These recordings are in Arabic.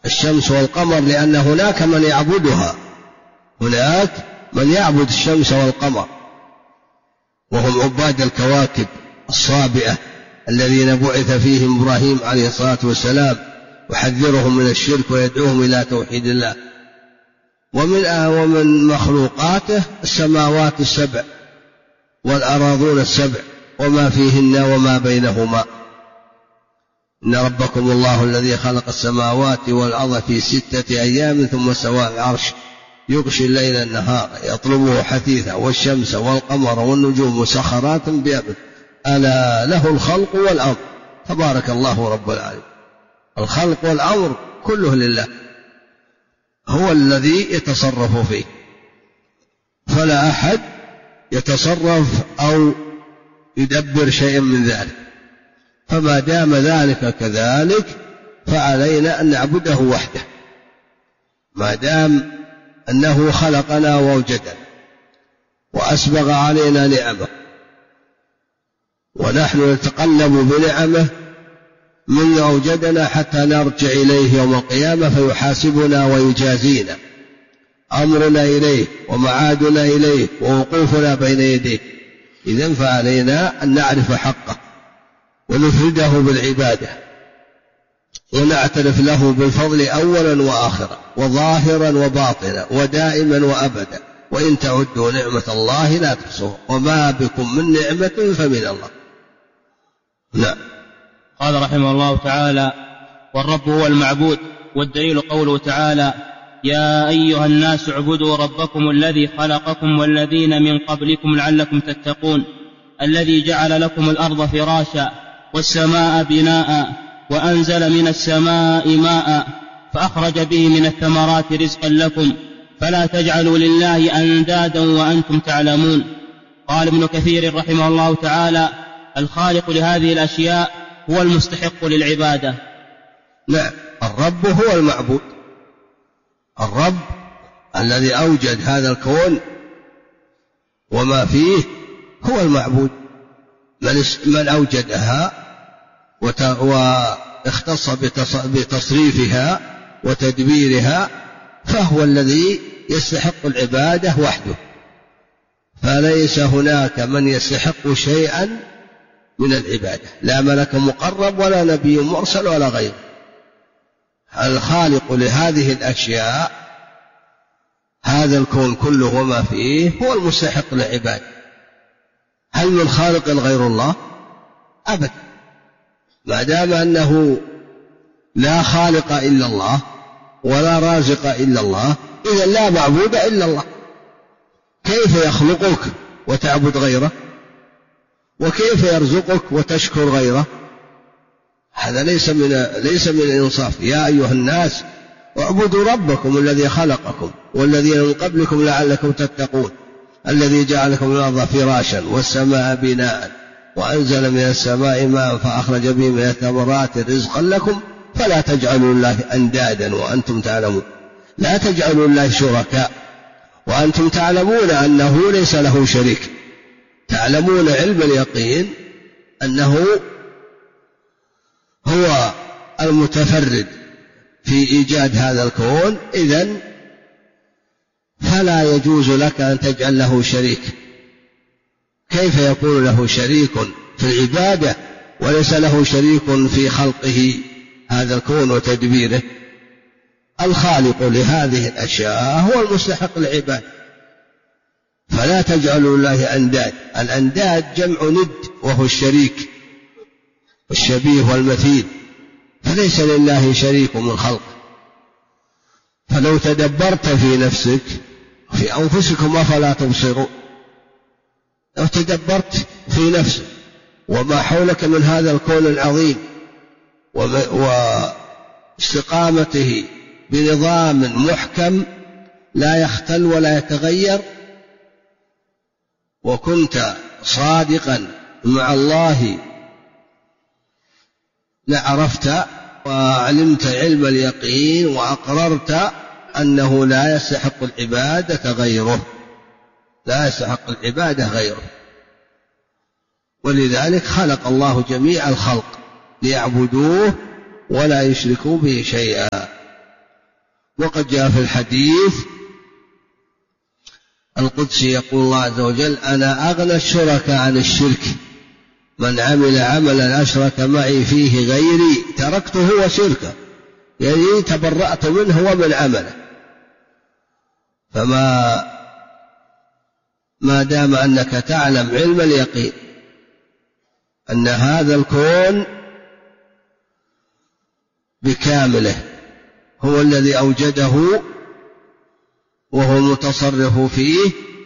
الشمس والقمر، لأن هناك من يعبدها، هناك من يعبد الشمس والقمر، وهم عباد الكواكب الصابئة الذين بعث فيهم إبراهيم عليه الصلاة والسلام يحذرهم من الشرك ويدعوهم إلى توحيد الله. ومن مخلوقاته السماوات السبع والأراضون السبع وما فيهن وما بينهما. إن ربكم الله الذي خلق السماوات والأرض في 6 أيام ثم استوى على العرش يغشي الليل النهار يطلبه حثيثا والشمس والقمر والنجوم مسخرات بأمره ألا له الخلق والأمر تبارك الله رب العالمين. الخلق والأمر كله لله، هو الذي يتصرف فيه، فلا أحد يتصرف أو يدبر شيئا من ذلك. فما دام ذلك كذلك فعلينا أن نعبده وحده، ما دام أنه خلقنا ووجدنا وأسبغ علينا نعمه، ونحن نتقلب بنعمه من أوجدنا حتى نرجع إليه يوم القيامة فيحاسبنا ويجازينا. أمرنا إليه ومعادنا إليه ووقوفنا بين يديه. إذن فعلينا أن نعرف حقه ونفرده بالعبادة ونعترف له بالفضل أولا وآخرا وظاهرا وباطنا ودائما وأبدا. وإن تعدوا نعمة الله لا تحصوها وما بكم من نعمة فمن الله. نعم. قال رحمه الله تعالى: والرب هو المعبود. والدليل قوله تعالى: يا أيها الناس اعبدوا ربكم الذي خلقكم والذين من قبلكم لعلكم تتقون، الذي جعل لكم الأرض فراشا والسماء بناء وأنزل من السماء ماء فأخرج به من الثمرات رزقا لكم فلا تجعلوا لله أندادا وأنتم تعلمون. قال ابن كثير رحمه الله تعالى: الخالق لهذه الأشياء هو المستحق للعبادة. لا، الرب هو المعبود. الرب الذي أوجد هذا الكون وما فيه هو المعبود. من أوجدها واختص بتصريفها وتدبيرها فهو الذي يستحق العبادة وحده، فليس هناك من يستحق شيئا من العبادة، لا ملك مقرب ولا نبي مرسل ولا غيره. الخالق لهذه الأشياء هذا الكون كله وما فيه هو المستحق للعبادة. هل من خالق غير الله؟ أبدا. ما دام أنه لا خالق إلا الله ولا رازق إلا الله إذا لا معبود إلا الله. كيف يخلقك وتعبد غيره؟ وكيف يرزقك وتشكر غيره؟ هذا ليس من الإنصاف. يا أيها الناس اعبدوا ربكم الذي خلقكم والذين من قبلكم لعلكم تتقون، الذي جعل لكم الأرض فراشا والسماء بناء وأنزل من السماء ماء فأخرج به من الثمرات رزقا لكم فلا تجعلوا الله أندادا وأنتم تعلمون. لا تجعلوا الله شركاء وأنتم تعلمون أنه ليس له شريك. تعلمون علم اليقين أنه هو المتفرد في إيجاد هذا الكون، إذن فلا يجوز لك أن تجعل له شريك. كيف يكون له شريك في العبادة وليس له شريك في خلقه هذا الكون وتدبيره؟ الخالق لهذه الأشياء هو المستحق للعبادة، فلا تجعلوا الله أنداد. الأنداد جمع ند وهو الشريك والشبيه والمثيل، فليس لله شريك من خلقه. فلو تدبرت في نفسك في أنفسكم أفلا تبصرون، لو تدبرت في نفسك وما حولك من هذا الكون العظيم واستقامته بنظام محكم لا يختل ولا يتغير، وكنت صادقا مع الله لعرفت وعلمت علم اليقين وأقررت أنه لا يستحق العبادة غيره، لا يستحق العبادة غيره. ولذلك خلق الله جميع الخلق ليعبدوه ولا يشركوا به شيئا. وقد جاء في الحديث القدسي يقول الله عز وجل: أنا أغنى الشركاء عن الشرك، من عمل عملا أشرك معي فيه غيري تركته وشركه، يعني تبرأت منه ومن عمله. ما دام أنك تعلم علم اليقين أن هذا الكون بكامله هو الذي أوجده وهو المتصرف فيه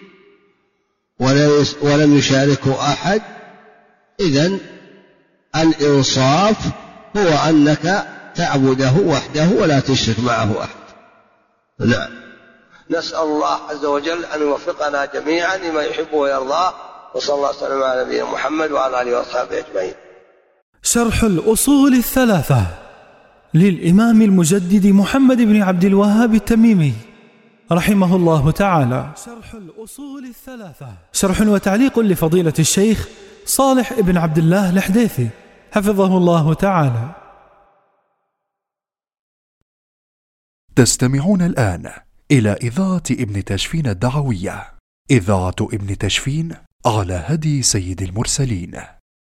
ولم يشاركه أحد، إذن الإنصاف هو أنك تعبده وحده ولا تشرك معه أحد. نعم. نسأل الله عز وجل أن يوفقنا جميعا لما يحب ويرضاه، وصلى الله وسلم على نبينا محمد وعلى آله وصحبه أجمعين. شرح الأصول الثلاثة للإمام المجدد محمد بن عبد الوهاب التميمي رحمه الله تعالى. شرح الأصول الثلاثة، شرح وتعليق لفضيلة الشيخ صالح بن عبد الله الحديثي حفظه الله تعالى. تستمعون الآن إلى إذاعة ابن تشفين الدعوية، إذاعة ابن تشفين على هدي سيد المرسلين.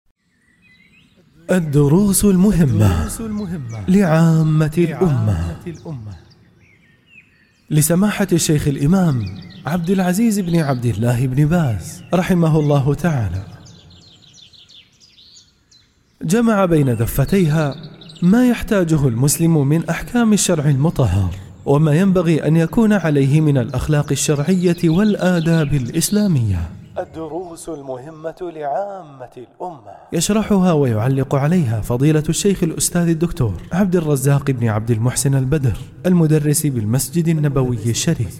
الدروس المهمة لعامة الأمة، لسماحة الشيخ الإمام عبد العزيز بن عبد الله بن باز رحمه الله تعالى. جمع بين دفتيها ما يحتاجه المسلم من أحكام الشرع المطهر، وما ينبغي أن يكون عليه من الأخلاق الشرعية والآداب الإسلامية. الدروس المهمة لعامة الأمة، يشرحها ويعلق عليها فضيلة الشيخ الأستاذ الدكتور عبد الرزاق بن عبد المحسن البدر، المدرس بالمسجد النبوي الشريف.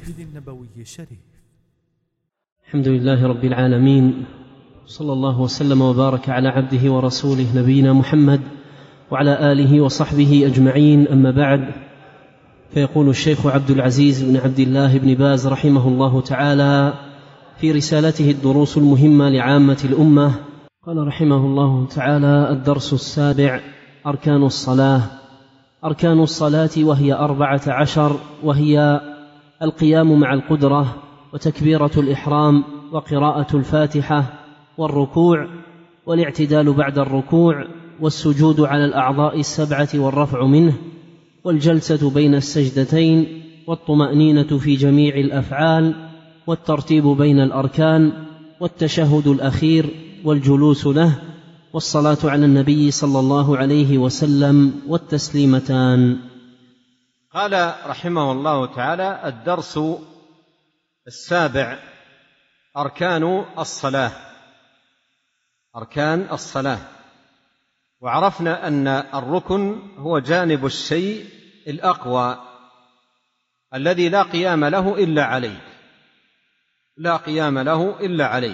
الحمد لله رب العالمين، صلى الله وسلم وبارك على عبده ورسوله نبينا محمد وعلى آله وصحبه أجمعين. أما بعد، فيقول الشيخ عبد العزيز بن عبد الله بن باز رحمه الله تعالى في رسالته الدروس المهمة لعامة الأمة، قال رحمه الله تعالى: الدرس السابع: أركان الصلاة. أركان الصلاة وهي 14، وهي القيام مع القدرة، وتكبيرة الإحرام، وقراءة الفاتحة، والركوع، والاعتدال بعد الركوع، والسجود على الأعضاء 7 والرفع منه، والجلسة بين السجدتين، والطمأنينة في جميع الأفعال، والترتيب بين الأركان، والتشهد الأخير، والجلوس له، والصلاة على النبي صلى الله عليه وسلم، والتسليمتان. قال رحمه الله تعالى: الدرس السابع: أركان الصلاة. أركان الصلاة. وعرفنا أن الركن هو جانب الشيء الأقوى الذي لا قيام له إلا عليه، لا قيام له إلا عليه.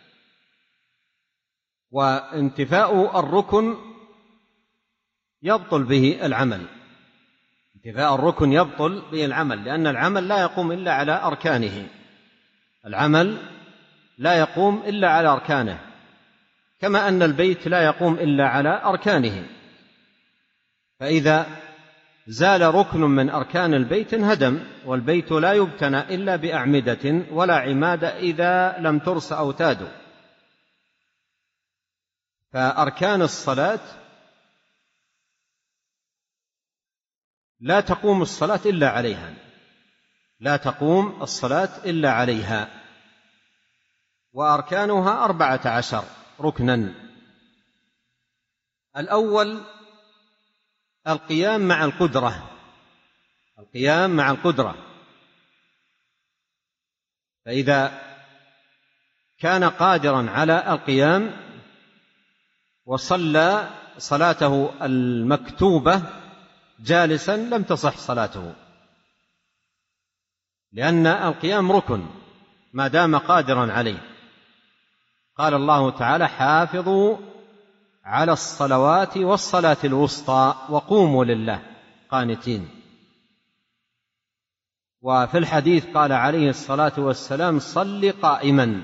وانتفاء الركن يبطل به العمل، انتفاء الركن يبطل به العمل، لأن العمل لا يقوم إلا على أركانه، العمل لا يقوم إلا على أركانه، كما أن البيت لا يقوم إلا على أركانه. فإذا زال ركن من أركان البيت انهدم، والبيت لا يبتنى إلا بأعمدة ولا عماد إذا لم ترس أوتاده. فأركان الصلاة لا تقوم الصلاة إلا عليها، لا تقوم الصلاة إلا عليها. وأركانها 14 ركنا. الأول القيام مع القدرة، القيام مع القدرة. فإذا كان قادرا على القيام وصلى صلاته المكتوبة جالسا لم تصح صلاته، لأن القيام ركن ما دام قادرا عليه. قال الله تعالى: حافظوا على الصلوات والصلاة الوسطى وقوموا لله قانتين. وفي الحديث قال عليه الصلاة والسلام: صل قائما،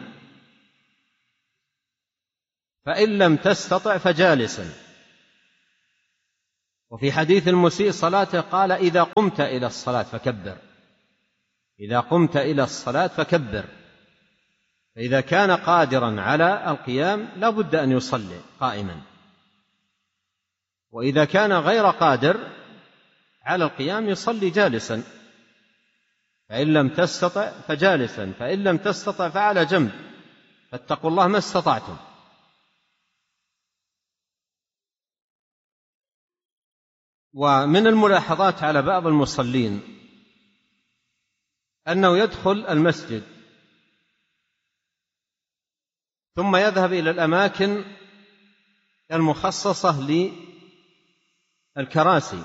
فإن لم تستطع فجالسا. وفي حديث المسيء صلاته قال إذا قمت إلى الصلاة فكبر، إذا قمت إلى الصلاة فكبر. فإذا كان قادرا على القيام لا بد أن يصلي قائما، وإذا كان غير قادر على القيام يصلي جالسا، فإن لم تستطع فجالسا، فإن لم تستطع فعلى جنب، فاتقوا الله ما استطعتم. ومن الملاحظات على بعض المصلين أنه يدخل المسجد ثم يذهب إلى الأماكن المخصصة للكراسي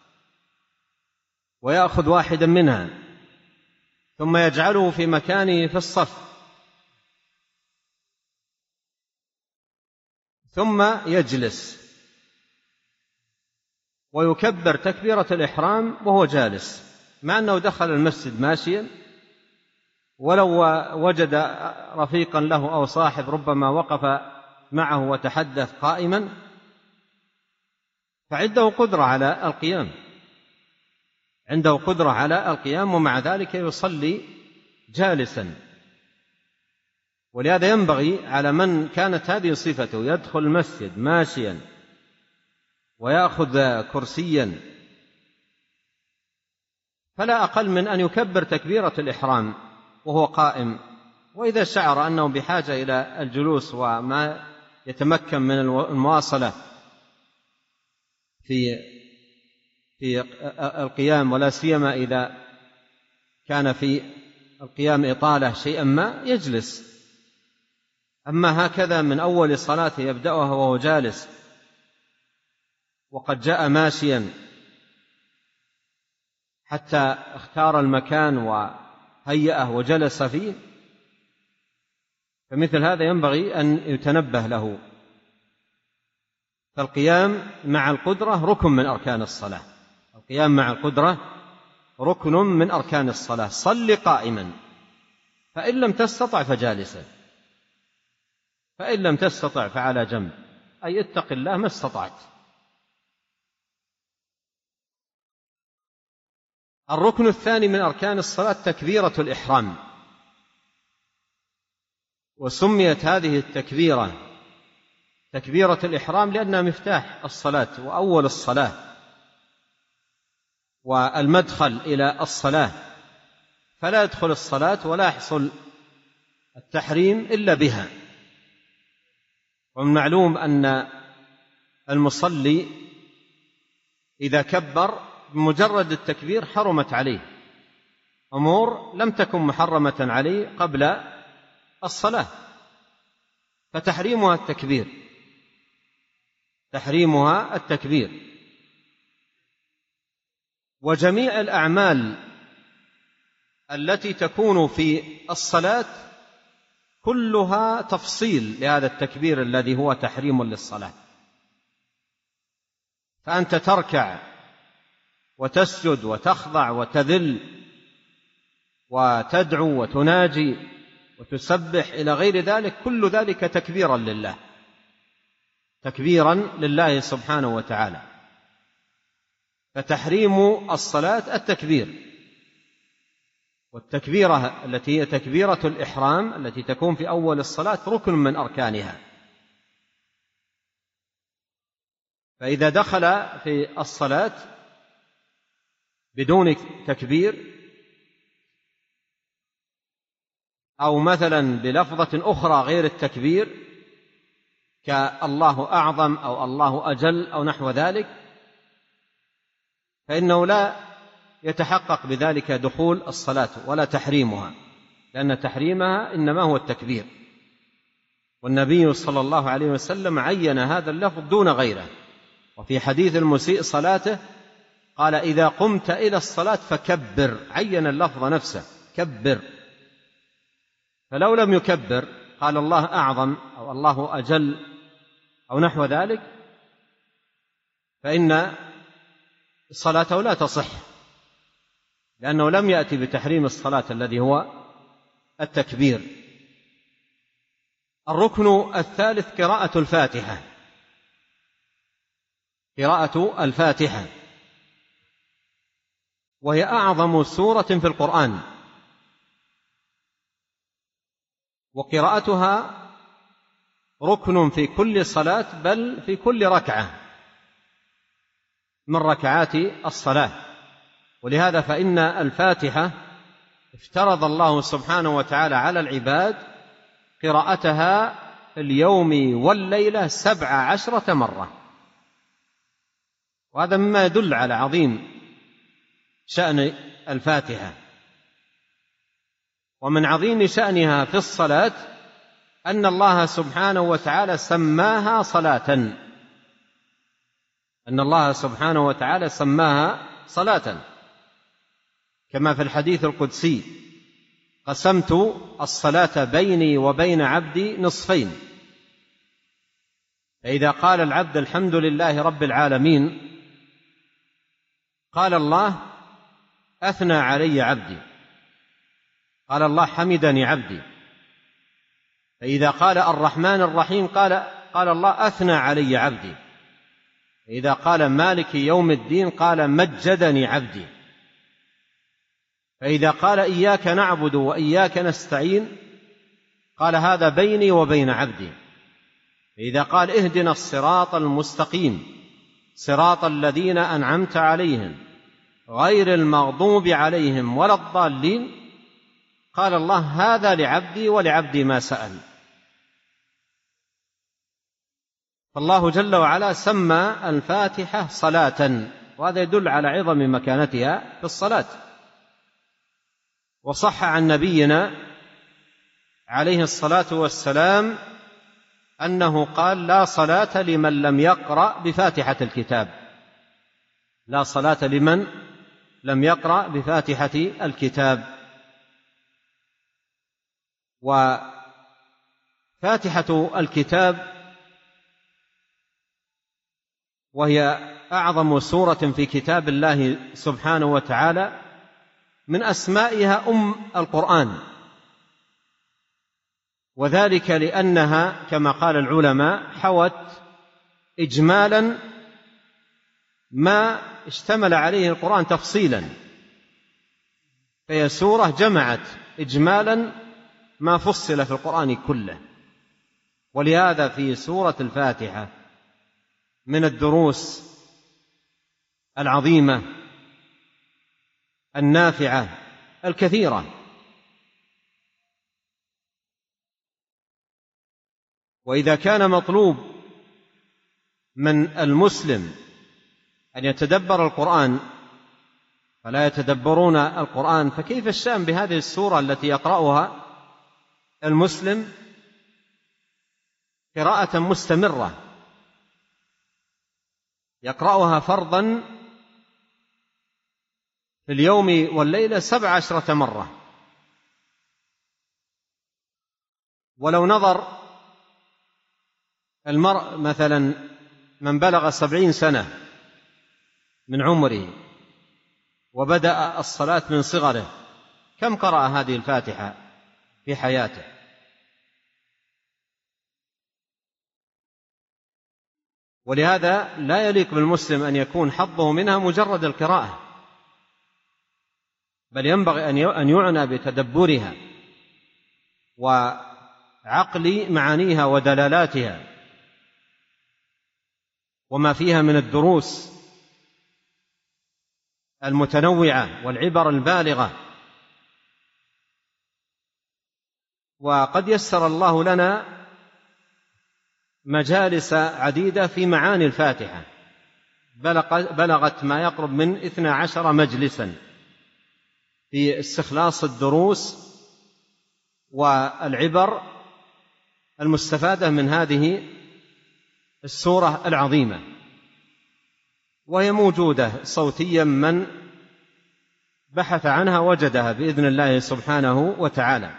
ويأخذ واحدا منها ثم يجعله في مكانه في الصف، ثم يجلس ويكبر تكبيرة الإحرام وهو جالس، مع أنه دخل المسجد ماشيا، ولو وجد رفيقا له أو صاحب ربما وقف معه وتحدث قائما، فعنده قدرة على القيام، عنده قدرة على القيام، ومع ذلك يصلي جالسا. ولهذا ينبغي على من كانت هذه صفته يدخل المسجد ماشيا ويأخذ كرسيا فلا أقل من أن يكبر تكبيرة الإحرام وهو قائم، وإذا شعر أنه بحاجة إلى الجلوس وما يتمكن من المواصلة في القيام، ولا سيما إذا كان في القيام إطالة شيئا ما، يجلس. أما هكذا من أول صلاته يبدأها وهو جالس وقد جاء ماشيا حتى اختار المكان وهيأه وجلس فيه، فمثل هذا ينبغي أن يتنبه له. فالقيام مع القدرة ركن من أركان الصلاة، القيام مع القدرة ركن من أركان الصلاة. صل قائما، فإن لم تستطع فجالسا، فإن لم تستطع فعلى جنب، أي اتق الله ما استطعت. الركن الثاني من أركان الصلاة تكبيرة الإحرام، وسميت هذه التكبيرة تكبيرة الإحرام لأنها مفتاح الصلاة وأول الصلاة والمدخل إلى الصلاة، فلا يدخل الصلاة ولا يحصل التحريم إلا بها. ومن معلوم أن المصلي إذا كبر بمجرد التكبير حرمت عليه أمور لم تكن محرمة عليه قبل الصلاة، فتحريمها التكبير، تحريمها التكبير. وجميع الأعمال التي تكون في الصلاة كلها تفصيل لهذا التكبير الذي هو تحريم للصلاة. فأنت تركع وتسجد وتخضع وتذل وتدعو وتناجي وتسبح إلى غير ذلك، كل ذلك تكبيرا لله، تكبيرا لله سبحانه وتعالى. فتحريم الصلاة التكبير، والتكبيرة التي هي تكبيرة الإحرام التي تكون في أول الصلاة ركن من أركانها. فإذا دخل في الصلاة بدون تكبير أو مثلا بلفظة أخرى غير التكبير كالله أعظم أو الله أجل أو نحو ذلك، فإنه لا يتحقق بذلك دخول الصلاة ولا تحريمها، لأن تحريمها إنما هو التكبير. والنبي صلى الله عليه وسلم عين هذا اللفظ دون غيره، وفي حديث المسيء صلاته قال إذا قمت إلى الصلاة فكبر، عين اللفظ نفسه كبر. فلو لم يكبر قال الله أعظم أو الله أجل أو نحو ذلك فإن صلاته لا تصح، لأنه لم يأتي بتحريم الصلاة الذي هو التكبير. الركن الثالث قراءة الفاتحة، قراءة الفاتحة، وهي أعظم سورة في القرآن، وقراءتها ركن في كل صلاة، بل في كل ركعة من ركعات الصلاة. ولهذا فإن الفاتحة افترض الله سبحانه وتعالى على العباد قراءتها في اليوم والليلة 17 مرة، وهذا مما يدل على عظيم شأن الفاتحة. ومن عظيم شأنها في الصلاة أن الله سبحانه وتعالى سماها صلاة، أن الله سبحانه وتعالى سماها صلاة، كما في الحديث القدسي: قسمت الصلاة بيني وبين عبدي نصفين، فإذا قال العبد الحمد لله رب العالمين قال الله أثنى علي عبدي، قال الله حمدني عبدي. فإذا قال الرحمن الرحيم قال الله أثنى علي عبدي. فإذا قال مالك يوم الدين قال مجدني عبدي. فإذا قال إياك نعبد وإياك نستعين قال هذا بيني وبين عبدي. فإذا قال اهدنا الصراط المستقيم صراط الذين أنعمت عليهم غير المغضوب عليهم ولا الضالين قال الله هذا لعبدي ولعبدي ما سأل. فالله جل وعلا سمى الفاتحة صلاة، وهذا يدل على عظم مكانتها في الصلاة. وصح عن نبينا عليه الصلاة والسلام أنه قال لا صلاة لمن لم يقرأ بفاتحة الكتاب، لا صلاة لمن لم يقرأ بفاتحة الكتاب. وفاتحة الكتاب وهي أعظم سورة في كتاب الله سبحانه وتعالى، من أسمائها أم القرآن، وذلك لأنها كما قال العلماء حوت إجمالا ما اشتمل عليه القرآن تفصيلا، فهي سورة جمعت إجمالا ما فصل في القرآن كله. ولهذا في سورة الفاتحة من الدروس العظيمة النافعة الكثيرة. وإذا كان مطلوب من المسلم أن يتدبر القرآن فلا يتدبرون القرآن، فكيف الشأن بهذه السورة التي يقرأها المسلم قراءة مستمرة، يقرأها فرضا في اليوم والليلة 17 مرة. ولو نظر المرء مثلا من بلغ 70 سنة من عمره وبدأ الصلاة من صغره، كم قرأ هذه الفاتحة في حياته؟ ولهذا لا يليق بالمسلم أن يكون حظه منها مجرد القراءة، بل ينبغي أن يعنى بتدبرها وعقل معانيها ودلالاتها وما فيها من الدروس المتنوعة والعبر البالغة. وقد يسر الله لنا مجالس عديدة في معاني الفاتحة، بلغت ما يقرب من 12 مجلسا في استخلاص الدروس والعبر المستفادة من هذه السورة العظيمة، وهي موجودة صوتيا، من بحث عنها وجدها بإذن الله سبحانه وتعالى.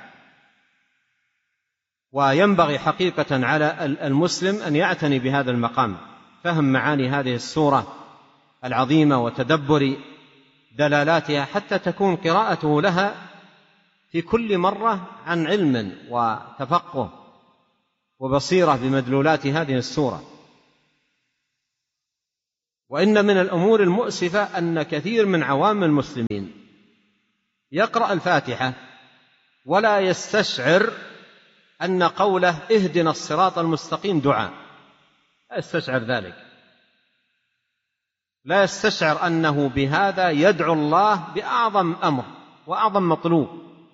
وينبغي حقيقة على المسلم أن يعتني بهذا المقام، فهم معاني هذه السورة العظيمة وتدبر دلالاتها، حتى تكون قراءته لها في كل مرة عن علم وتفقه وبصيرة بمدلولات هذه السورة. وإن من الأمور المؤسفة أن كثير من عوام المسلمين يقرأ الفاتحة ولا يستشعر أن قوله اهدنا الصراط المستقيم دعاء، لا يستشعر ذلك، لا يستشعر أنه بهذا يدعو الله بأعظم أمر وأعظم مطلوب.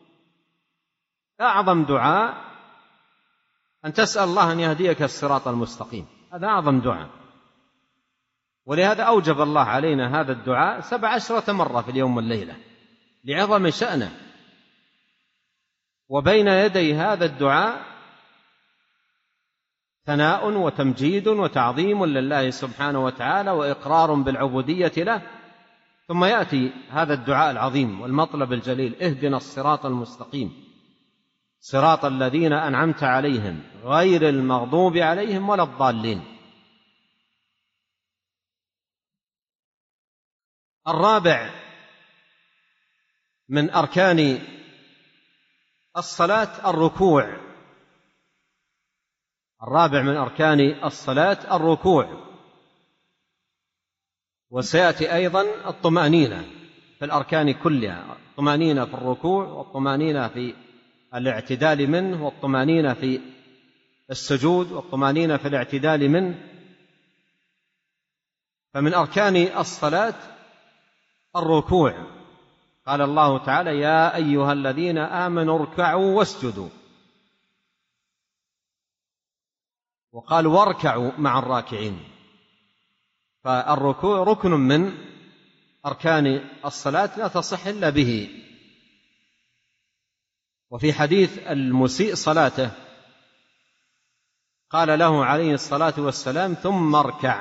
أعظم دعاء أن تسأل الله أن يهديك الصراط المستقيم، هذا أعظم دعاء. ولهذا أوجب الله علينا هذا الدعاء 17 مرة في اليوم والليلة لعظم شأنه. وبين يدي هذا الدعاء ثناء وتمجيد وتعظيم لله سبحانه وتعالى وإقرار بالعبودية له، ثم يأتي هذا الدعاء العظيم والمطلب الجليل: اهدنا الصراط المستقيم صراط الذين أنعمت عليهم غير المغضوب عليهم ولا الضالين. الرابع من أركان الصلاة الركوع. الرابع من أركان الصلاة الركوع، وسيأتي أيضا الطمأنينة في الأركان كلها، الطمأنينة في الركوع والطمأنينة في الاعتدال منه والطمأنينة في السجود والطمأنينة في الاعتدال منه. فمن أركان الصلاة الركوع، قال الله تعالى: يا أيها الذين آمنوا اركعوا واسجدوا، وقال: واركعوا مع الراكعين. فالركوع ركن من أركان الصلاة لا تصح إلا به. وفي حديث المسيء صلاته قال له عليه الصلاة والسلام: ثم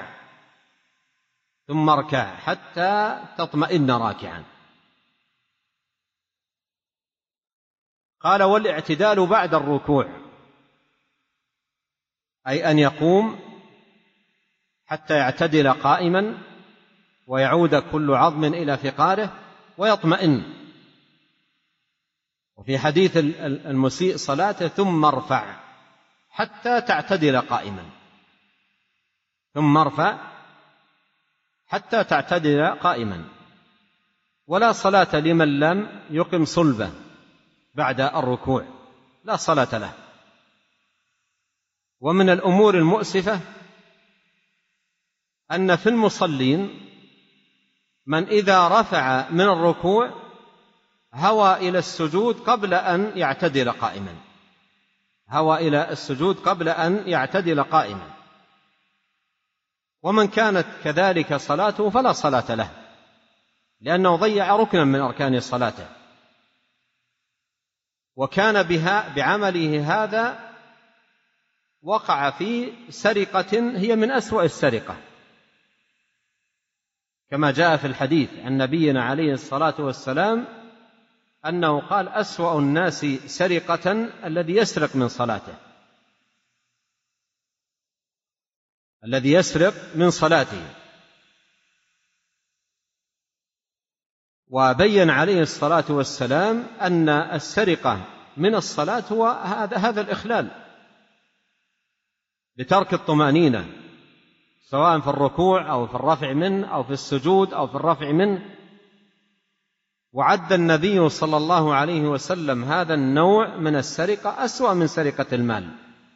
اركع حتى تطمئن راكعا. قال: والاعتدال بعد الركوع، أي أن يقوم حتى يعتدل قائما ويعود كل عظم إلى فقاره ويطمئن. وفي حديث المسيء صلاته: ثم ارفع حتى تعتدل قائما، ثم ارفع حتى تعتدل قائما. ولا صلاة لمن لم يقم صلبه بعد الركوع، لا صلاة له. ومن الأمور المؤسفة أن في المصلين من إذا رفع من الركوع هوى إلى السجود قبل أن يعتدل قائما، هوى إلى السجود قبل أن يعتدل قائما. ومن كانت كذلك صلاته فلا صلاة له، لأنه ضيع ركنا من أركان صلاته، وكان بعمله هذا وقع في سرقة هي من أسوأ السرقة، كما جاء في الحديث عن نبينا عليه الصلاة والسلام أنه قال: أسوأ الناس سرقة الذي يسرق من صلاته، الذي يسرق من صلاته. وبين عليه الصلاة والسلام أن السرقة من الصلاة هو هذا الإخلال لترك الطمأنينة، سواء في الركوع أو في الرفع منه أو في السجود أو في الرفع منه. وعد النبي صلى الله عليه وسلم هذا النوع من السرقة أسوأ من سرقة المال.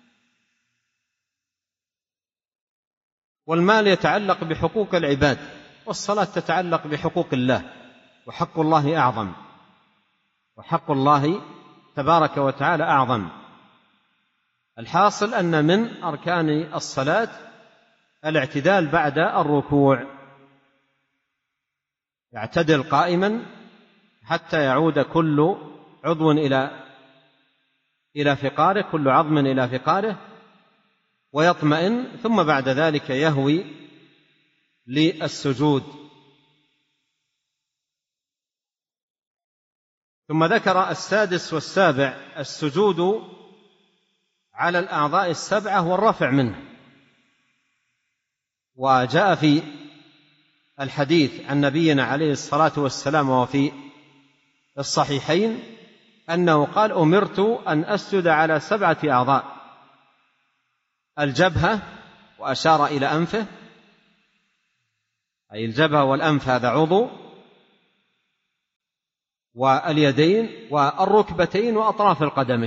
والمال يتعلق بحقوق العباد، والصلاة تتعلق بحقوق الله، وحق الله أعظم، وحق الله تبارك وتعالى أعظم. الحاصل أن من أركان الصلاة الاعتدال بعد الركوع، يعتدل قائما حتى يعود كل عضو إلى فقاره، كل عظم إلى فقاره، ويطمئن، ثم بعد ذلك يهوي للسجود. ثم ذكر السادس والسابع: السجود على الأعضاء السبعة والرفع منه. وجاء في الحديث عن نبينا عليه الصلاة والسلام وفي الصحيحين أنه قال: أمرت أن أسجد على 7 أعضاء: الجبهة، وأشار إلى أنفه، أي الجبهة والأنف هذا عضو، واليدين والركبتين وأطراف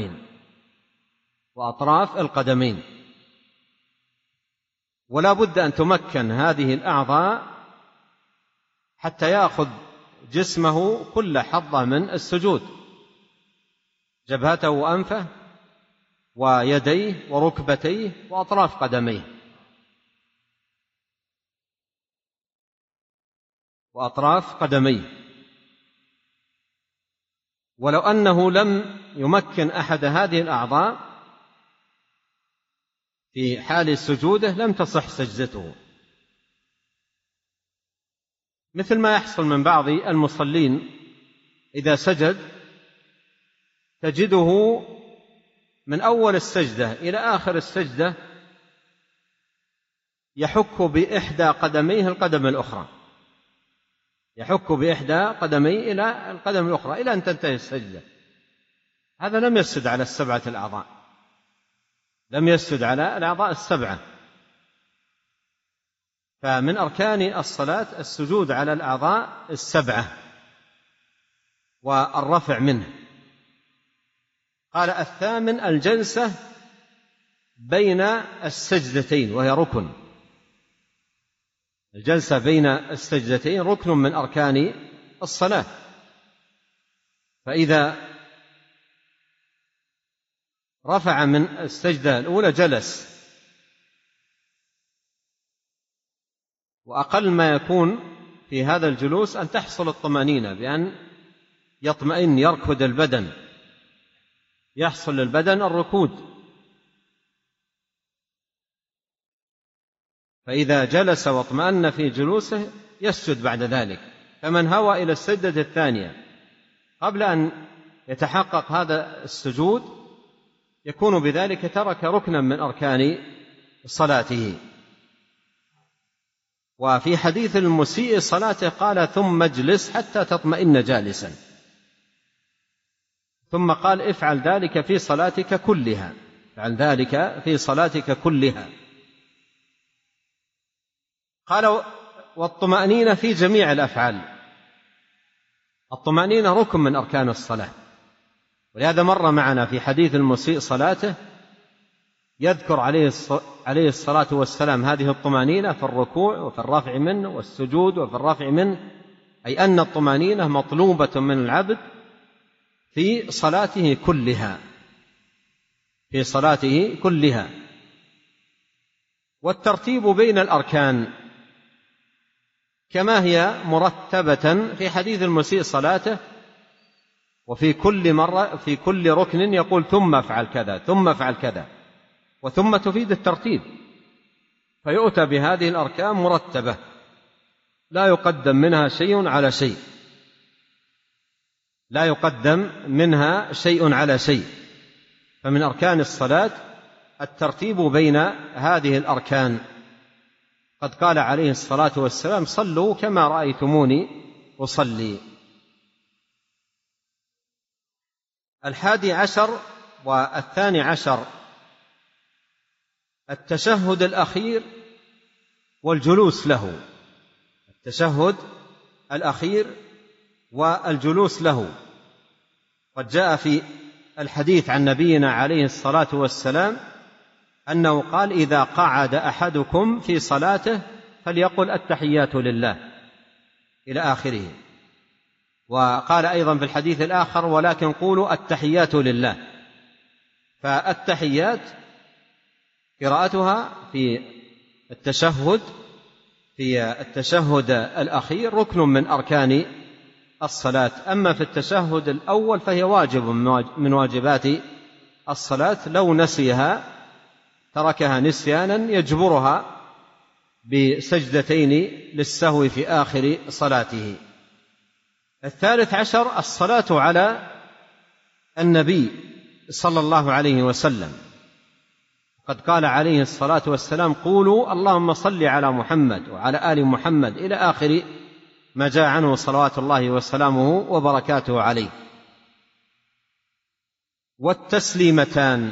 القدمين. ولا بد أن تمكن هذه الأعضاء حتى يأخذ جسمه كل حظة من السجود، جبهته وأنفه ويديه وركبتيه وأطراف قدميه. ولو أنه لم يمكن أحد هذه الأعضاء في حال سجوده لم تصح سجدته، مثل ما يحصل من بعض المصلين إذا سجد تجده من أول السجدة إلى آخر السجدة يحك بإحدى قدميه القدم الأخرى، يحك بإحدى قدميه إلى القدم الأخرى إلى أن تنتهي السجدة. هذا لم يسجد على السبعة الأعضاء، لم يسجد على الأعضاء السبعة. فمن أركان الصلاة السجود على الأعضاء السبعة والرفع منه. قال الثامن الجلسة بين السجدتين وهي ركن، الجلسة بين السجدتين ركن من أركان الصلاة. فإذا رفع من السجدة الأولى جلس، وأقل ما يكون في هذا الجلوس أن تحصل الطمأنينة بأن يطمئن يركض البدن، يحصل للبدن الركود. فإذا جلس واطمأن في جلوسه يسجد بعد ذلك. فمن هوى إلى السجدة الثانية قبل أن يتحقق هذا السجود يكون بذلك ترك ركنا من أركان صلاته. وفي حديث المسيء صلاته قال ثم اجلس حتى تطمئن جالسا، ثم قال افعل ذلك في صلاتك كلها، افعل ذلك في صلاتك كلها. قال والطمأنينة في جميع الأفعال، الطمأنينة ركن من أركان الصلاة. ولهذا مر معنا في حديث المسيء صلاته يذكر عليه الصلاة والسلام هذه الطمأنينة في الركوع وفي الرفع منه والسجود وفي الرفع منه، أي أن الطمأنينة مطلوبة من العبد في صلاته كلها، في صلاته كلها. والترتيب بين الأركان كما هي مرتبة في حديث المسيء صلاته، وفي كل مرة في كل ركن يقول ثم افعل كذا ثم افعل كذا، وثم تفيد الترتيب، فيؤتى بهذه الأركان مرتبة لا يقدم منها شيء على شيء، لا يقدم منها شيء على شيء. فمن أركان الصلاة الترتيب بين هذه الأركان. قد قال عليه الصلاة والسلام صلوا كما رأيتموني أصلي. 11 و12 التشهد الأخير والجلوس له، التشهد الأخير والجلوس له. قد جاء في الحديث عن نبينا عليه الصلاة والسلام أنه قال إذا قعد أحدكم في صلاته فليقل التحيات لله إلى آخره. وقال أيضا في الحديث الآخر ولكن قولوا التحيات لله. فالتحيات قراءتها في التشهد الأخير ركن من أركان الصلاة. أما في التشهد الأول فهي واجب من واجبات الصلاة، لو نسيها تركها نسيانا يجبرها بسجدتين للسهو في آخر صلاته. 13 الصلاة على النبي صلى الله عليه وسلم. قد قال عليه الصلاة والسلام قولوا اللهم صل على محمد وعلى آل محمد إلى آخر ما جاء عنه صلوات الله وسلامه وبركاته عليه. والتسليمتان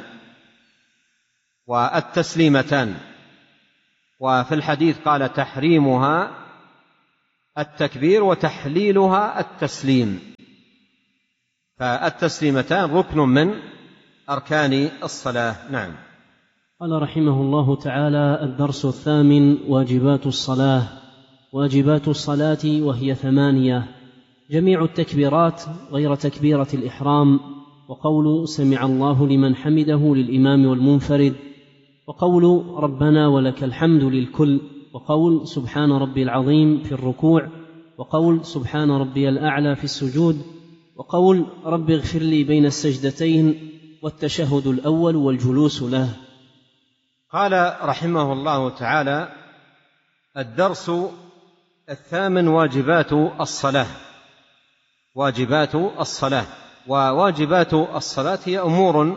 وفي الحديث قال تحريمها التكبير وتحليلها التسليم، فالتسليمتان ركن من أركان الصلاة. نعم. قال رحمه الله تعالى: الدرس الثامن: واجبات الصلاة. واجبات الصلاة وهي 8: جميع التكبيرات غير تكبيرة الإحرام، وقول سمع الله لمن حمده للإمام والمنفرد، وقول ربنا ولك الحمد للكل، وقول سبحان ربي العظيم في الركوع، وقول سبحان ربي الأعلى في السجود، وقول رب اغفر لي بين السجدتين، والتشهد الأول والجلوس له. قال رحمه الله تعالى: الدرس الثامن: واجبات الصلاة. واجبات الصلاة. وواجبات الصلاة هي أمور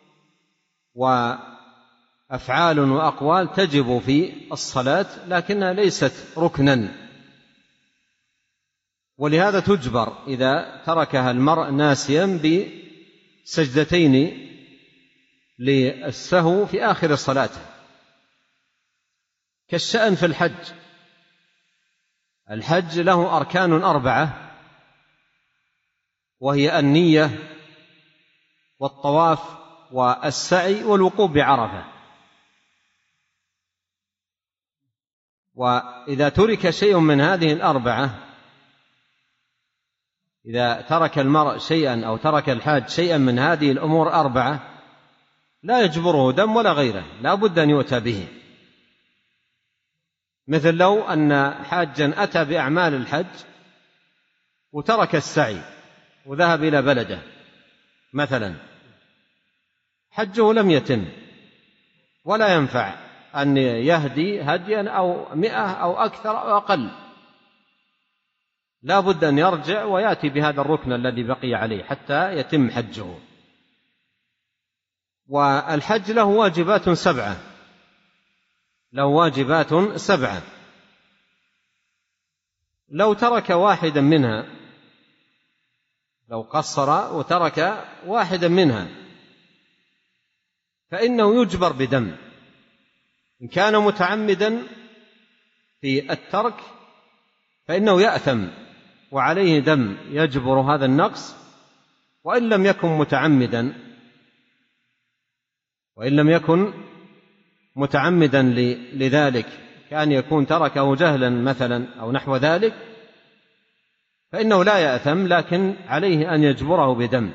وأفعال وأقوال تجب في الصلاة لكنها ليست ركنا، ولهذا تجبر إذا تركها المرء ناسيا بسجدتين للسهو في آخر صلاته، كالشأن في الحج. الحج له أركان 4، وهي النية والطواف والسعي والوقوف بعرفة. وإذا ترك شيء من هذه 4، إذا ترك المرء شيئا أو ترك الحاج شيئا من هذه الأمور 4 لا يجبره دم ولا غيره، لا بد أن يؤتى به. مثل لو أن حاجا أتى بأعمال الحج وترك السعي وذهب إلى بلده مثلا، حجه لم يتم، ولا ينفع أن يهدي هديا أو 100 أو أكثر أو أقل، لا بد أن يرجع ويأتي بهذا الركن الذي بقي عليه حتى يتم حجه. والحج له واجبات 7، له واجبات 7. لو ترك واحدا منها، لو قصر وترك واحدا منها، فإنه يجبر بدم. إن كان متعمدا في الترك فإنه يأثم وعليه دم يجبر هذا النقص، وإن لم يكن متعمدا، وإن لم يكن متعمدا لذلك، كان يكون تركه جهلا مثلا أو نحو ذلك، فإنه لا يأثم، لكن عليه أن يجبره بدم،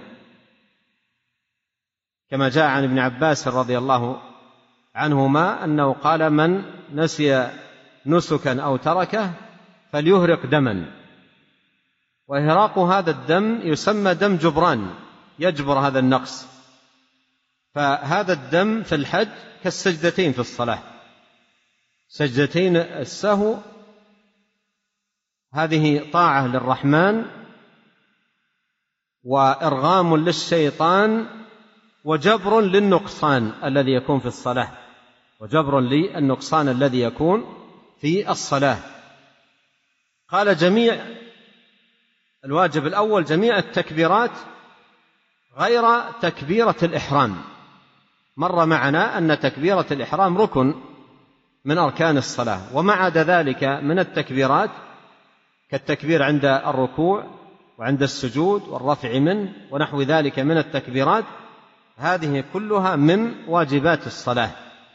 كما جاء عن ابن عباس رضي الله عنهما أنه قال: من نسي نسكا أو تركه فليهرق دما. وإهراق هذا الدم يسمى دم جبران، يجبر هذا النقص. فهذا الدم في الحج كالسجدتين في الصلاة، سجدتين السهو هذه طاعة للرحمن وإرغام للشيطان وجبر للنقصان الذي يكون في الصلاة، وجبر للنقصان الذي يكون في الصلاة. قال: جميع الواجب الأول جميع التكبيرات غير تكبيرة الإحرام. مر معنا أن تكبيرة الإحرام ركن من أركان الصلاة، وما عدا ذلك من التكبيرات كالتكبير عند الركوع وعند السجود والرفع منه ونحو ذلك من التكبيرات، هذه كلها من واجبات الصلاة.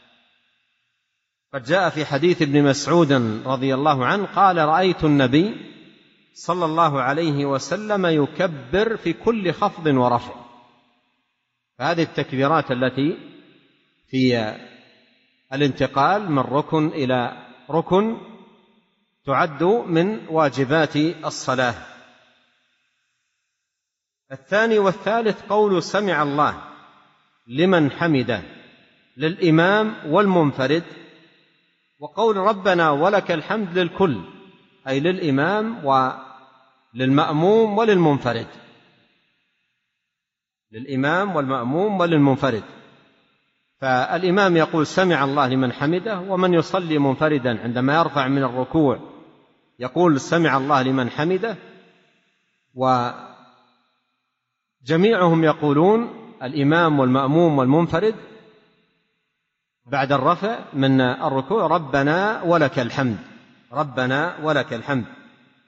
قد جاء في حديث ابن مسعود رضي الله عنه قال: رأيت النبي صلى الله عليه وسلم يكبر في كل خفض ورفع. فهذه التكبيرات التي في الانتقال من ركن إلى ركن تعد من واجبات الصلاة. الثاني والثالث: قول سمع الله لمن حمده للإمام والمنفرد، وقول ربنا ولك الحمد للكل، أي للإمام وللمأموم وللمنفرد، للإمام والمأموم وللمنفرد. فالإمام يقول سمع الله لمن حمده، ومن يصلي منفردا عندما يرفع من الركوع يقول سمع الله لمن حمده، وجميعهم يقولون الإمام والمأموم والمنفرد بعد الرفع من الركوع: ربنا ولك الحمد، ربنا ولك الحمد.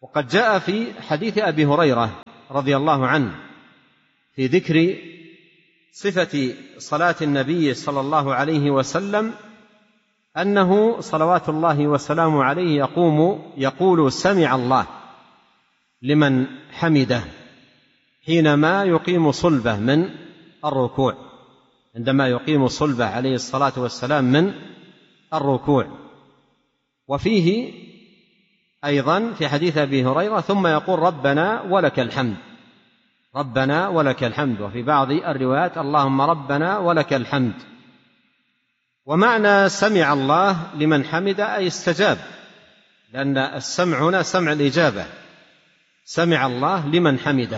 وقد جاء في حديث أبي هريرة رضي الله عنه في ذكر صفة صلاة النبي صلى الله عليه وسلم أنه صلوات الله وسلامه عليه يقول سمع الله لمن حمده حينما يقيم صلبه من الركوع، عندما يقيم صلبه عليه الصلاة والسلام من الركوع. وفيه أيضا في حديث أبي هريرة ثم يقول ربنا ولك الحمد، ربنا ولك الحمد، وفي بعض الروايات اللهم ربنا ولك الحمد. ومعنى سمع الله لمن حمد أي استجاب، لأن السمع هنا سمع الإجابة، سمع الله لمن حمده،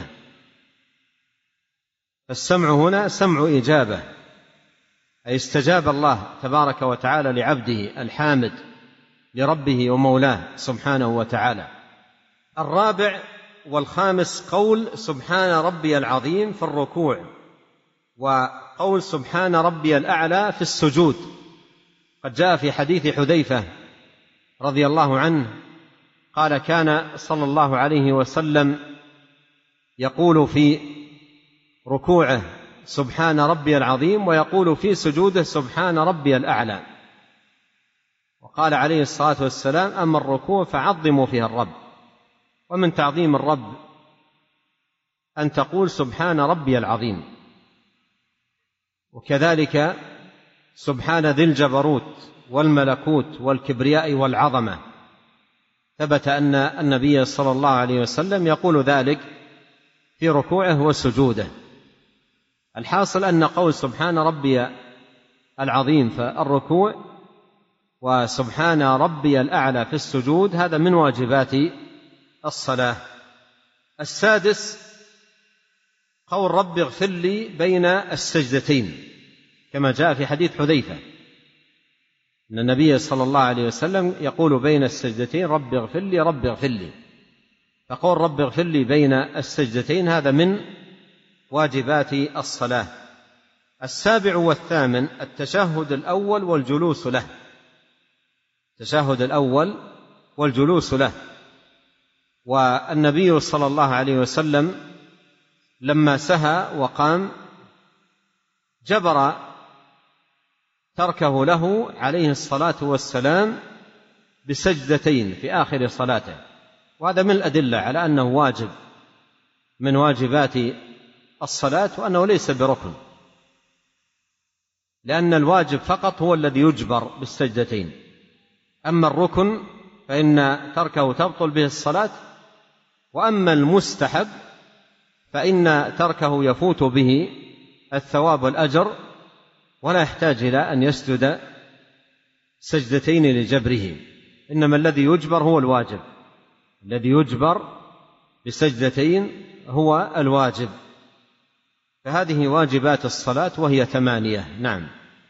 فالسمع هنا سمع إجابة، أي استجاب الله تبارك وتعالى لعبده الحامد لربه ومولاه سبحانه وتعالى. الرابع والخامس قول سبحان ربي العظيم في الركوع، وقول سبحان ربي الأعلى في السجود. قد جاء في حديث حذيفة رضي الله عنه قال كان صلى الله عليه وسلم يقول في ركوعه سبحان ربي العظيم، ويقول في سجوده سبحان ربي الأعلى. وقال عليه الصلاة والسلام أما الركوع فعظموا فيها الرب، ومن تعظيم الرب أن تقول سبحان ربي العظيم. وكذلك سبحان ذي الجبروت والملكوت والكبرياء والعظمة، ثبت أن النبي صلى الله عليه وسلم يقول ذلك في ركوعه وسجوده. الحاصل أن قول سبحان ربي العظيم في الركوع وسبحان ربي الأعلى في السجود هذا من واجبات الصلاة. السادس قول رب اغفر لي بين السجدتين، كما جاء في حديث حذيفة أن النبي صلى الله عليه وسلم يقول بين السجدتين رب اغفر لي رب اغفر لي، فقول رب اغفر لي بين السجدتين هذا من واجبات الصلاة. السابع والثامن التشهد الأول والجلوس له، التشهد الأول والجلوس له. والنبي صلى الله عليه وسلم لما سهى وقام جبر تركه له عليه الصلاة والسلام بسجدتين في آخر صلاته، وهذا من الأدلة على أنه واجب من واجبات الصلاة، وأنه ليس بركن، لأن الواجب فقط هو الذي يجبر بالسجدتين، أما الركن فإن تركه تبطل به الصلاة، وأما المستحب فإن تركه يفوت به الثواب والأجر ولا يحتاج إلى أن يسجد سجدتين لجبره، إنما الذي يجبر هو الواجب، الذي يجبر بسجدتين هو الواجب. فهذه واجبات الصلاة وهي 8. نعم.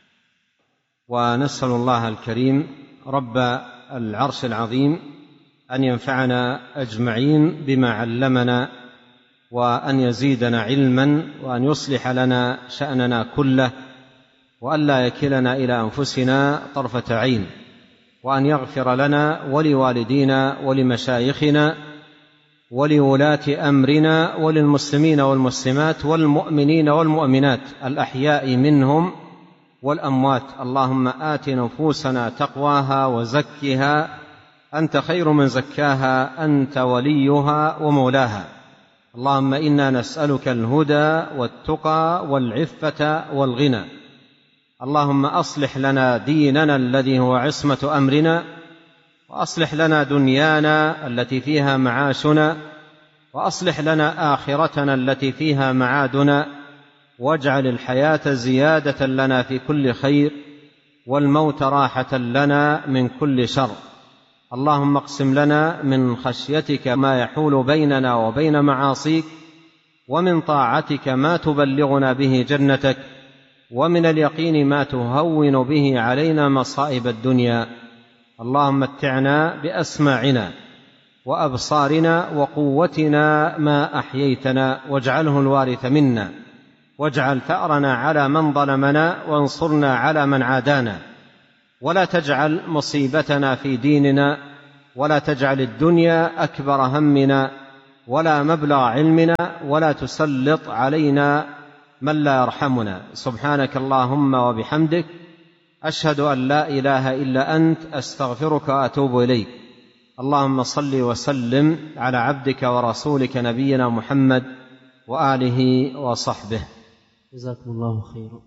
ونسأل الله الكريم رب العرش العظيم أن ينفعنا أجمعين بما علمنا، وأن يزيدنا علما، وأن يصلح لنا شأننا كله، وأن لا يكلنا إلى أنفسنا طرفة عين، وأن يغفر لنا ولوالدينا ولمشايخنا ولولاة أمرنا وللمسلمين والمسلمات والمؤمنين والمؤمنات الأحياء منهم والأموات. اللهم آت نفوسنا تقواها وزكها أنت خير من زكاها أنت وليها ومولاها. اللهم إنا نسألك الهدى والتقى والعفة والغنى. اللهم أصلح لنا ديننا الذي هو عصمة أمرنا، وأصلح لنا دنيانا التي فيها معاشنا، وأصلح لنا آخرتنا التي فيها معادنا، واجعل الحياة زيادة لنا في كل خير، والموت راحة لنا من كل شر. اللهم اقسم لنا من خشيتك ما يحول بيننا وبين معاصيك، ومن طاعتك ما تبلغنا به جنتك، ومن اليقين ما تهون به علينا مصائب الدنيا. اللهم متعنا بأسماعنا وأبصارنا وقوتنا ما أحييتنا، واجعله الوارث منا، واجعل ثأرنا على من ظلمنا، وانصرنا على من عادانا، ولا تجعل مصيبتنا في ديننا، ولا تجعل الدنيا أكبر همنا ولا مبلغ علمنا ولا تسلط علينا من لا يرحمنا. سبحانك اللهم وبحمدك، أشهد أن لا إله إلا أنت، أستغفرك وأتوب إليك. اللهم صل وسلم على عبدك ورسولك نبينا محمد وآله وصحبه. جزاكم الله خيرا.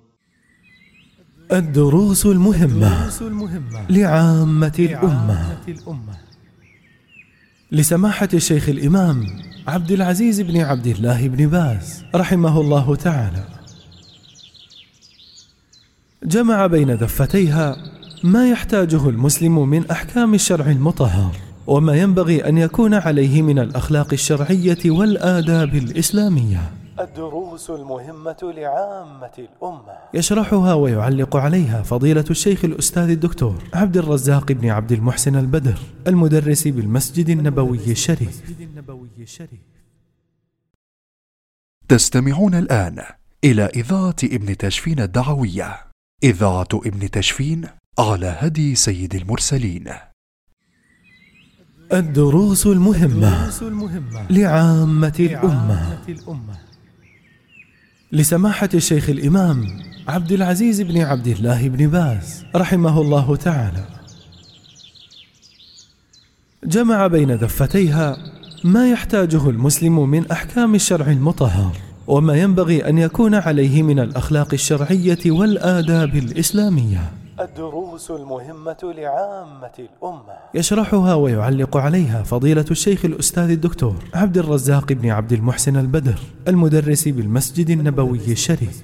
الدروس المهمة لعامة الأمة، لسماحة الشيخ الإمام عبد العزيز بن عبد الله بن باز رحمه الله تعالى، جمع بين دفتيها ما يحتاجه المسلم من أحكام الشرع المطهر، وما ينبغي أن يكون عليه من الأخلاق الشرعية والآداب الإسلامية. الدروس المهمة لعامة الأمة، يشرحها ويعلق عليها فضيلة الشيخ الأستاذ الدكتور عبد الرزاق بن عبد المحسن البدر، المدرس بالمسجد النبوي الشريف. تستمعون الآن إلى إذاعة ابن تشفين الدعوية، إذاعة ابن تشفين على هدي سيد المرسلين. الدروس المهمة لعامة الأمة، لسماحة الشيخ الإمام عبد العزيز بن عبد الله بن باز رحمه الله تعالى، جمع بين دفتيها ما يحتاجه المسلم من أحكام الشرع المطهر، وما ينبغي أن يكون عليه من الأخلاق الشرعية والآداب الإسلامية. الدروس المهمة لعامة الأمة، يشرحها ويعلق عليها فضيلة الشيخ الأستاذ الدكتور عبد الرزاق بن عبد المحسن البدر، المدرس بالمسجد النبوي الشريف.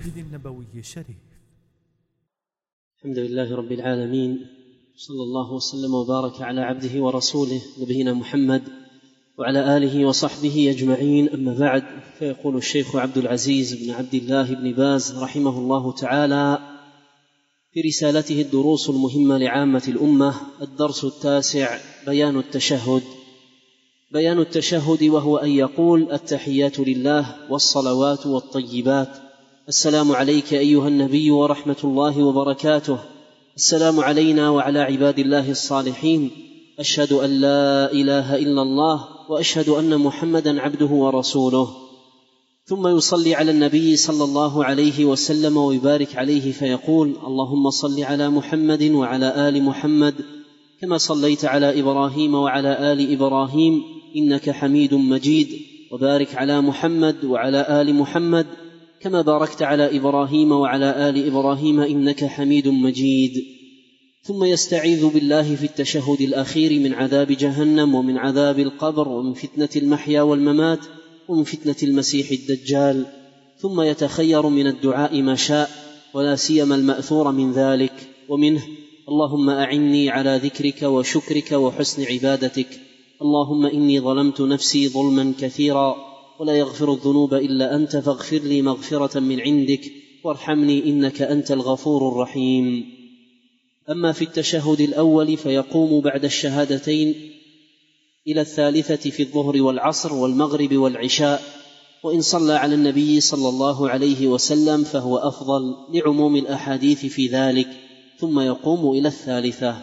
الحمد لله رب العالمين، صلى الله وسلم وبارك على عبده ورسوله نبينا محمد وعلى آله وصحبه أجمعين، أما بعد. فيقول الشيخ عبد العزيز بن عبد الله بن باز رحمه الله تعالى في رسالته الدروس المهمة لعامة الأمة، الدرس التاسع: بيان التشهد. بيان التشهد، وهو أن يقول: التحيات لله والصلوات والطيبات، السلام عليك أيها النبي ورحمة الله وبركاته، السلام علينا وعلى عباد الله الصالحين، أشهد أن لا إله إلا الله وأشهد أن محمدا عبده ورسوله. ثم يصلي على النبي صلى الله عليه وسلم ويبارك عليه فيقول: اللهم صل على محمد وعلى آل محمد كما صليت على إبراهيم وعلى آل إبراهيم إنك حميد مجيد، وبارك على محمد وعلى آل محمد كما باركت على إبراهيم وعلى آل إبراهيم إنك حميد مجيد. ثم يستعيذ بالله في التشهد الأخير من عذاب جهنم ومن عذاب القبر ومن فتنة المحيا والممات ومن فتنة المسيح الدجال. ثم يتخير من الدعاء ما شاء، ولا سيما المأثور من ذلك، ومنه: اللهم أعني على ذكرك وشكرك وحسن عبادتك، اللهم إني ظلمت نفسي ظلما كثيرا ولا يغفر الذنوب إلا أنت، فاغفر لي مغفرة من عندك وارحمني إنك أنت الغفور الرحيم. أما في التشهد الأول فيقوم بعد الشهادتين إلى الثالثة في الظهر والعصر والمغرب والعشاء، وإن صلى على النبي صلى الله عليه وسلم فهو أفضل لعموم الأحاديث في ذلك، ثم يقوم إلى الثالثة.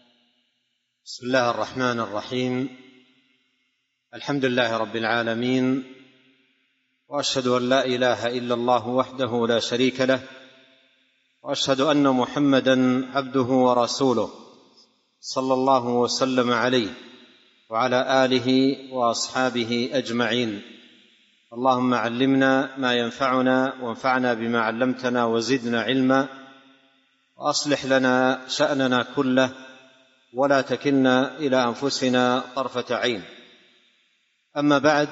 بسم الله الرحمن الرحيم، الحمد لله رب العالمين، وأشهد أن لا إله إلا الله وحده لا شريك له، وأشهد أن محمدا عبده ورسوله، صلى الله وسلم عليه وعلى آله وأصحابه أجمعين. اللهم علمنا ما ينفعنا وانفعنا بما علمتنا وزدنا علما، وأصلح لنا شأننا كله ولا تكلنا إلى أنفسنا طرفة عين. أما بعد،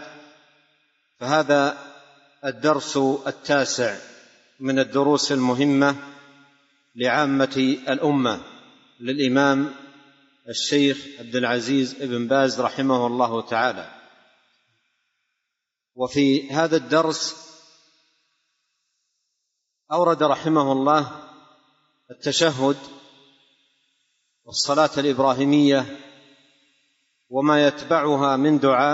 فهذا الدرس التاسع من الدروس المهمة لعامة الأمة للإمام الشيخ عبد العزيز بن باز رحمه الله تعالى. وفي هذا الدرس أورد رحمه الله التشهد والصلاة الإبراهيمية وما يتبعها من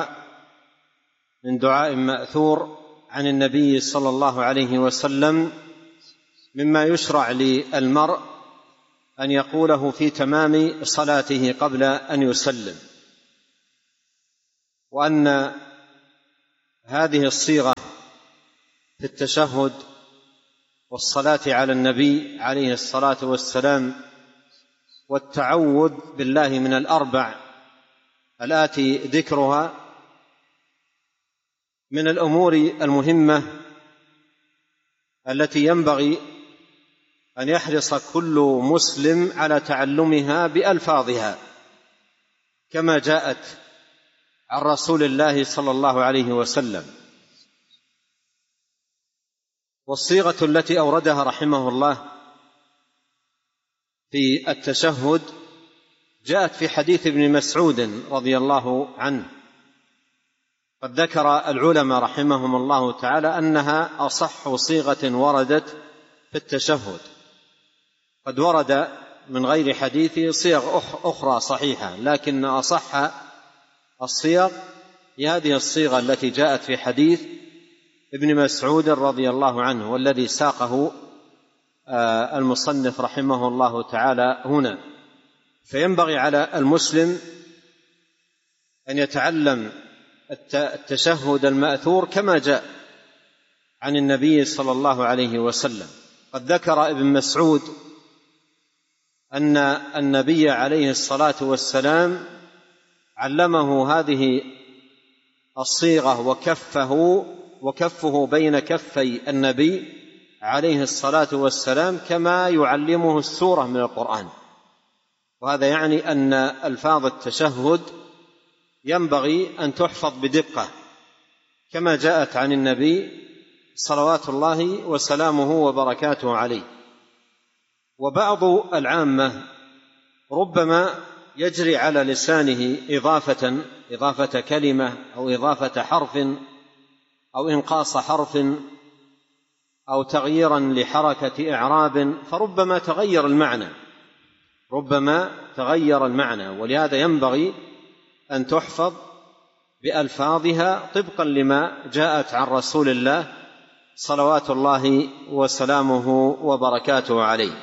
دعاء مأثور عن النبي صلى الله عليه وسلم، مما يشرع للمرء أن يقوله في تمام صلاته قبل أن يسلم. وأن هذه الصيغة في التشهد والصلاة على النبي عليه الصلاة والسلام والتعوذ بالله من الأربع الآتي ذكرها من الأمور المهمة التي ينبغي أن يحرص كل مسلم على تعلمها بألفاظها كما جاءت عن رسول الله صلى الله عليه وسلم. والصيغة التي أوردها رحمه الله في التشهد جاءت في حديث ابن مسعود رضي الله عنه. قد ذكر العلماء رحمهم الله تعالى أنها أصح صيغة وردت في التشهد. قد ورد من غير حديث صيغ أخرى صحيحة، لكن أصح الصيغ هي هذه الصيغة التي جاءت في حديث ابن مسعود رضي الله عنه، والذي ساقه المصنف رحمه الله تعالى هنا. فينبغي على المسلم أن يتعلم التشهد المأثور كما جاء عن النبي صلى الله عليه وسلم. قد ذكر ابن مسعود أن النبي عليه الصلاة والسلام علمه هذه الصيغة وكفه بين كفي النبي عليه الصلاة والسلام كما يعلمه السورة من القرآن. وهذا يعني أن ألفاظ التشهد ينبغي أن تحفظ بدقة كما جاءت عن النبي صلوات الله وسلامه وبركاته عليه. وبعض العامة ربما يجري على لسانه إضافة كلمة أو إضافة حرف أو إنقاص حرف أو تغييرا لحركة إعراب، فربما تغير المعنى، ولهذا ينبغي أن تحفظ بألفاظها طبقا لما جاءت عن رسول الله صلوات الله وسلامه وبركاته عليه.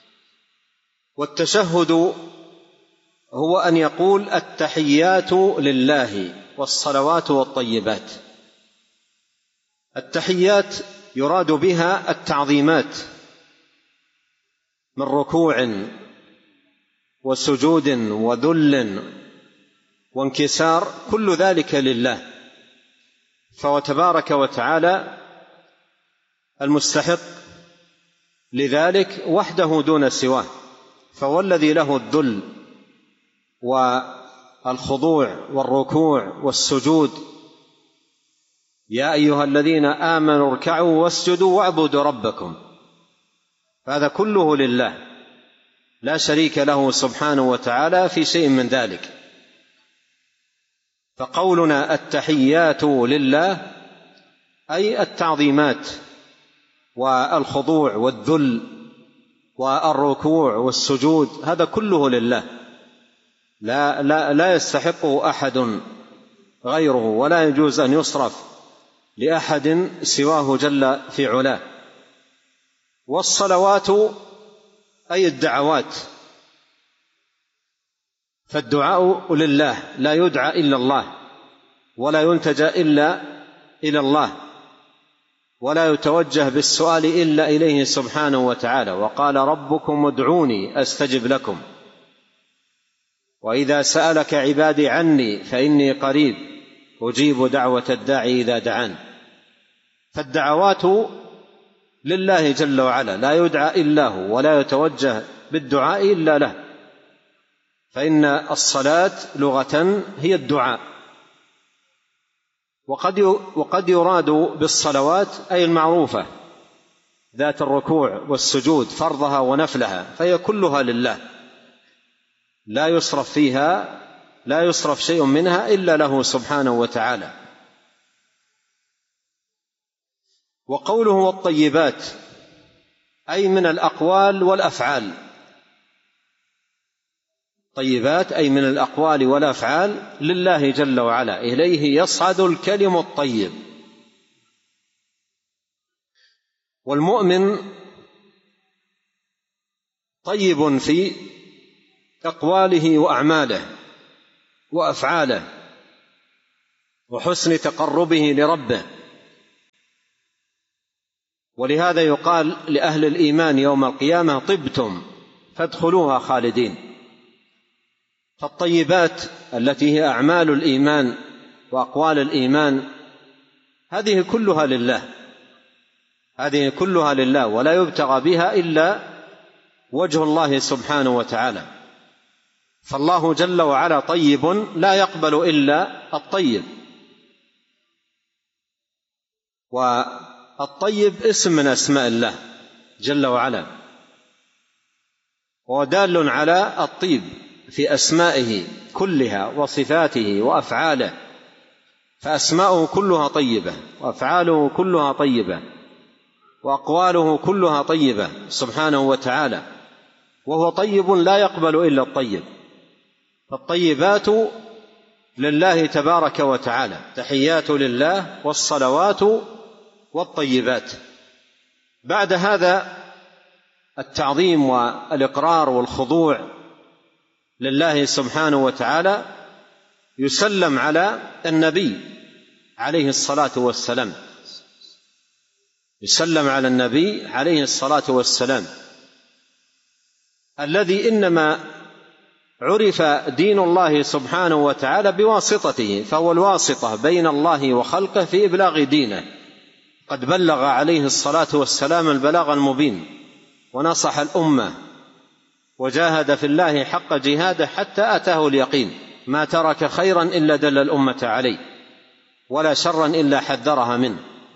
والتشهد هو أن يقول التحيات لله والصلوات والطيبات. التحيات يراد بها التعظيمات من ركوع وسجود وذل وانكسار، كل ذلك لله، فهو تبارك وتعالى المستحق لذلك وحده دون سواه، فهو الذي له الذل والخضوع والركوع والسجود. يا أيها الذين آمنوا اركعوا واسجدوا واعبدوا ربكم، هذا كله لله لا شريك له سبحانه وتعالى في شيء من ذلك. فقولنا التحيات لله أي التعظيمات والخضوع والذل والركوع والسجود، هذا كله لله، لا يستحقه أحد غيره، ولا يجوز أن يصرف لأحد سواه جل في علاه. والصلوات أي الدعوات، فالدعاء لله لا يدعى إلا الله، ولا ينتجى إلا إلى الله، ولا يتوجه بالسؤال إلا إليه سبحانه وتعالى. وقال ربكم ادعوني أستجب لكم، وإذا سألك عبادي عني فإني قريب أجيب دعوة الداعي إذا دعان. فالدعوات لله جل وعلا، لا يدعى إلا هو، ولا يتوجه بالدعاء إلا له، فإن الصلاة لغة هي الدعاء. وقد يراد بالصلوات أي المعروفة ذات الركوع والسجود، فرضها ونفلها، فهي كلها لله، لا يصرف شيء منها إلا له سبحانه وتعالى. وقوله والطيبات أي من الأقوال والأفعال، طيبات أي من الأقوال والأفعال لله جل وعلا، إليه يصعد الكلم الطيب. والمؤمن طيب في أقواله وأعماله وأفعاله، وحسن تقربه لربه. ولهذا يقال لأهل الإيمان يوم القيامة: طبتم فادخلوها خالدين. فالطيبات التي هي أعمال الإيمان وأقوال الإيمان هذه كلها لله، هذه كلها لله، ولا يبتغى بها إلا وجه الله سبحانه وتعالى. فالله جل وعلا طيب لا يقبل إلا الطيب. والطيب اسم من أسماء الله جل وعلا، ودال على الطيب في أسمائه كلها وصفاته وأفعاله، فأسماؤه كلها طيبة، وأفعاله كلها طيبة، وأقواله كلها طيبة سبحانه وتعالى، وهو طيب لا يقبل إلا الطيب. فالطيبات لله تبارك وتعالى، تحيات لله والصلوات والطيبات. بعد هذا التعظيم والإقرار والخضوع لله سبحانه وتعالى يسلم على النبي عليه الصلاة والسلام، يسلم على النبي عليه الصلاة والسلام، الذي إنما عرف دين الله سبحانه وتعالى بواسطته، فهو الواسطة بين الله وخلقه في إبلاغ دينه. قد بلغ عليه الصلاة والسلام البلاغ المبين، ونصح الأمة، وجاهد في الله حق جهاده حتى أتاه اليقين. ما ترك خيرا إلا دل الأمة عليه، ولا شرا إلا حذرها منه.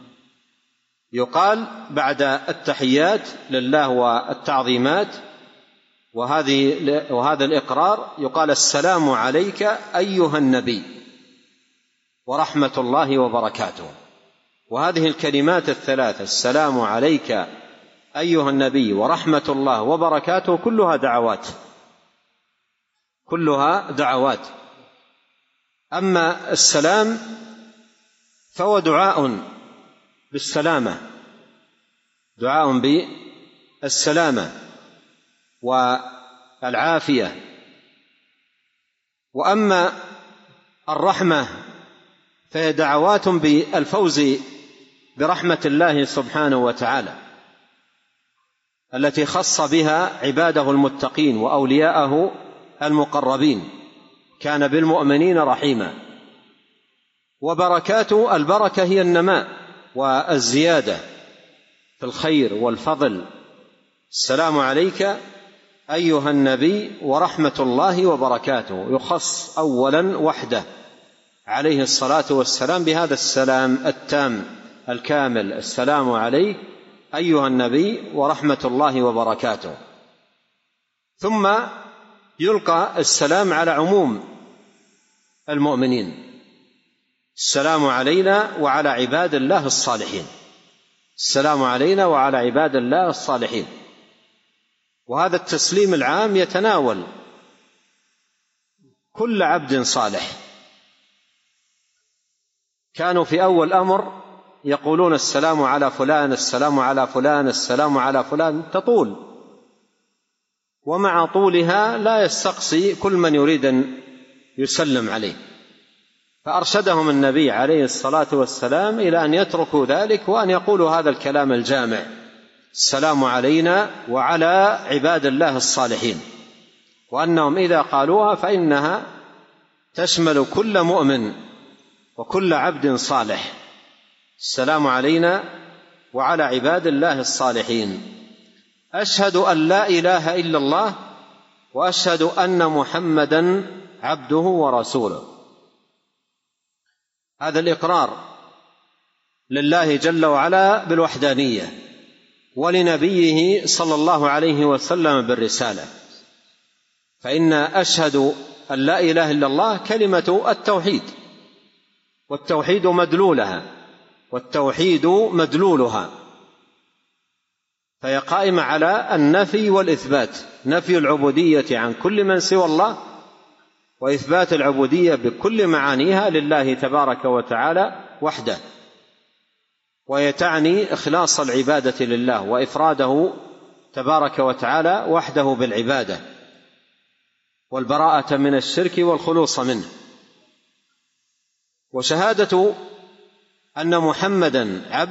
يقال بعد التحيات لله والتعظيمات وهذا الإقرار يقال: السلام عليك أيها النبي ورحمة الله وبركاته. وهذه الكلمات الثلاث: السلام عليك أيها النبي ورحمة الله وبركاته، كلها دعوات، كلها دعوات. أما السلام فهو دعاء بالسلامة، دعاء بالسلامة والعافية. وأما الرحمة فهي دعوات بالفوز برحمة الله سبحانه وتعالى، التي خص بها عباده المتقين وأولياءه المقربين، كان بالمؤمنين رحيما. وبركاته، البركة هي النماء والزيادة في الخير والفضل. السلام عليك أيها النبي ورحمة الله وبركاته، يخص أولا وحده عليه الصلاة والسلام بهذا السلام التام الكامل: السلام عليك أيها النبي ورحمة الله وبركاته. ثم يلقى السلام على عموم المؤمنين: السلام علينا وعلى عباد الله الصالحين، السلام علينا وعلى عباد الله الصالحين. وهذا التسليم العام يتناول كل عبد صالح. كانوا في أول أمر يقولون: السلام على فلان، السلام على فلان، السلام على فلان، تطول، ومع طولها لا يستقصي كل من يريد أن يسلم عليه. فأرشدهم النبي عليه الصلاة والسلام إلى أن يتركوا ذلك وأن يقولوا هذا الكلام الجامع: السلام علينا وعلى عباد الله الصالحين. وأنهم إذا قالوها فإنها تشمل كل مؤمن وكل عبد صالح: السلام علينا وعلى عباد الله الصالحين. أشهد أن لا إله إلا الله وأشهد أن محمدا عبده ورسوله. هذا الإقرار لله جل وعلا بالوحدانية، ولنبيه صلى الله عليه وسلم بالرسالة. فإن أشهد أن لا إله إلا الله كلمة التوحيد، والتوحيد مدلولها، والتوحيد مدلولها، فهي قائمة على النفي والإثبات: نفي العبودية عن كل من سوى الله، وإثبات العبودية بكل معانيها لله تبارك وتعالى وحده. وهي تعني إخلاص العبادة لله وإفراده تبارك وتعالى وحده بالعبادة، والبراءة من الشرك والخلوص منه. وشهادة أن محمدا عبد